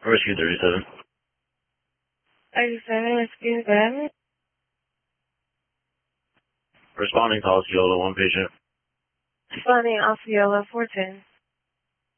Rescue 37. 37, rescue 7. Responding to Osceola, one patient. Responding Osceola 410.